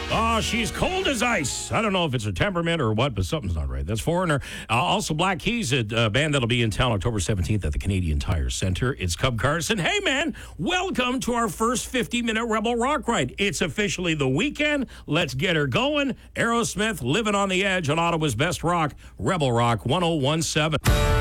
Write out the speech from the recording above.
Oh, she's cold as ice. I don't know if it's her temperament or what, but something's not right. That's Foreigner. Also, Black Keys, a band that'll be in town October 17th at the Canadian Tire Center. It's Cub Carson. Hey, man, welcome to our first 50-minute Rebel Rock ride. It's officially the weekend. Let's get her going. Aerosmith, Living on the Edge on Ottawa's Best Rock, Rebel Rock 1017.